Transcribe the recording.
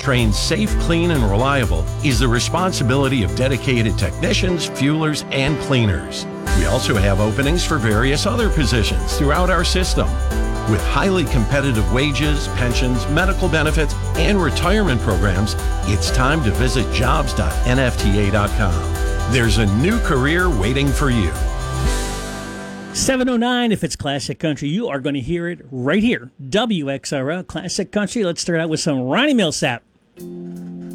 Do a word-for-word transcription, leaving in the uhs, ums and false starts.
trained safe, clean, and reliable is the responsibility of dedicated technicians, fuelers, and cleaners. We also have openings for various other positions throughout our system. With highly competitive wages, pensions, medical benefits, and retirement programs, it's time to visit jobs dot N F T A dot com. There's a new career waiting for you. seven oh nine, if it's Classic Country, you are going to hear it right here. W X R L Classic Country. Let's start out with some Ronnie Milsap.